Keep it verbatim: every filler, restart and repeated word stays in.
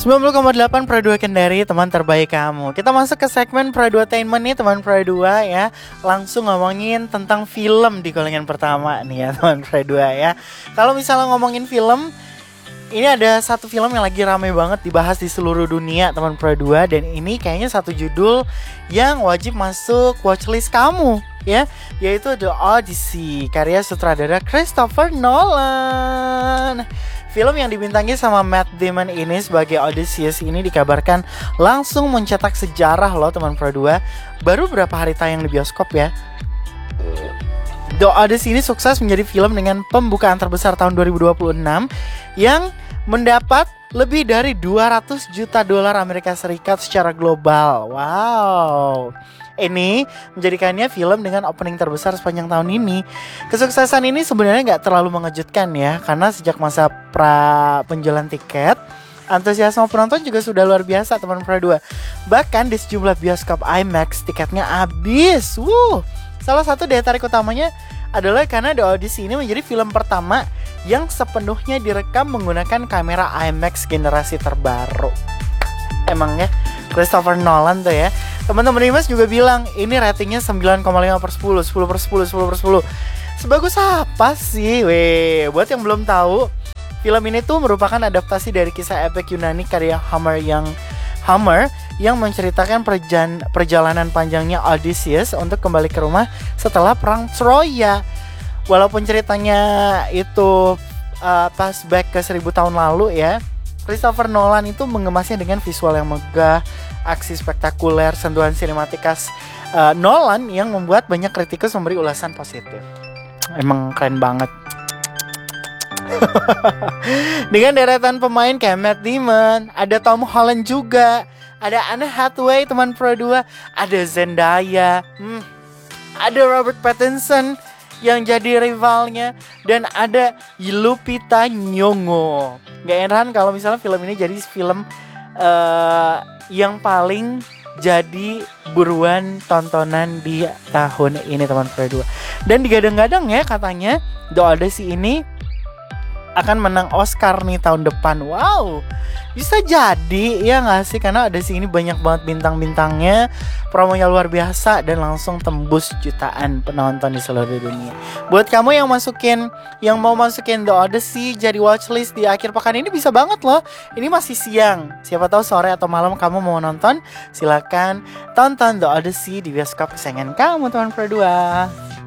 sembilan puluh koma delapan Pro dua Kendari, teman terbaik kamu. Kita masuk ke segmen Pro dua Tainment nih teman Pro dua ya. Langsung ngomongin tentang film di golongan pertama nih ya teman Pro dua ya. Kalau misalnya ngomongin film, ini ada satu film yang lagi rame banget dibahas di seluruh dunia teman Pro dua. Dan ini kayaknya satu judul yang wajib masuk watchlist kamu ya, yaitu The Odyssey, karya sutradara Christopher Nolan. Film yang dibintangi sama Matt Damon ini sebagai Odysseus ini dikabarkan langsung mencetak sejarah loh teman Pro dua. Baru berapa hari tayang di bioskop ya. The Odyssey ini sukses menjadi film dengan pembukaan terbesar tahun dua ribu dua puluh enam yang mendapat lebih dari dua ratus juta dolar Amerika Serikat secara global. Wow. Ini menjadikannya film dengan opening terbesar sepanjang tahun ini. Kesuksesan ini sebenarnya gak terlalu mengejutkan ya, karena sejak masa pra penjualan tiket, antusiasme penonton juga sudah luar biasa teman Pro dua. Bahkan di sejumlah bioskop IMAX tiketnya habis. Wuh. Salah satu daya tarik utamanya adalah karena The Odyssey ini menjadi film pertama yang sepenuhnya direkam menggunakan kamera IMAX generasi terbaru. Emang ya, Christopher Nolan tuh ya. Teman-teman IMAX juga bilang ini ratingnya sembilan koma lima per sepuluh, sepuluh per sepuluh, sepuluh per sepuluh. Sebagus apa sih? Weh, buat yang belum tahu, film ini tuh merupakan adaptasi dari kisah epik Yunani karya Homer yang Homer yang menceritakan perjan, perjalanan panjangnya Odysseus untuk kembali ke rumah setelah perang Troya. Walaupun ceritanya itu uh, pas back ke seribu tahun lalu ya, Christopher Nolan itu mengemasnya dengan visual yang megah, aksi spektakuler, sentuhan sinematik khas uh, Nolan yang membuat banyak kritikus memberi ulasan positif. Emang keren banget. Dengan deretan pemain kayak Matt Damon, ada Tom Holland juga, ada Anne Hathaway teman Pro dua, ada Zendaya, hmm, ada Robert Pattinson yang jadi rivalnya, dan ada Lupita Nyong'o. Gak heran kalau misalnya film ini jadi film uh, yang paling jadi buruan tontonan di tahun ini teman Pro dua. Dan digadang-gadang ya katanya The Odyssey ini akan menang Oscar nih tahun depan. Wow, bisa jadi ya gak sih? Karena Odyssey ini banyak banget bintang-bintangnya, promonya luar biasa, dan langsung tembus jutaan penonton di seluruh dunia. Buat kamu yang masukin, yang mau masukin The Odyssey jadi watchlist di akhir pekan ini bisa banget loh. Ini masih siang, siapa tahu sore atau malam kamu mau nonton, silakan tonton The Odyssey di bioskop kesayangan kamu teman Pro dua.